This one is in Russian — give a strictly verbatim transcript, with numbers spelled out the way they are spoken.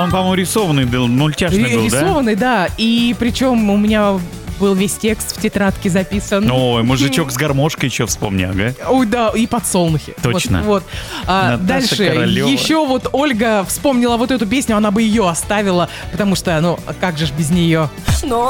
он, по-моему, рисованный был, мультяшный был, да? Рисованный, да. И причем у меня был весь текст в тетрадке записан. Ой, мужичок с гармошкой еще вспомни, ага. Ой, да, и подсолнухи. Точно. Вот, вот. А, дальше. Королева. Еще вот Ольга вспомнила вот эту песню, она бы ее оставила, потому что, ну, как же ж без нее? Но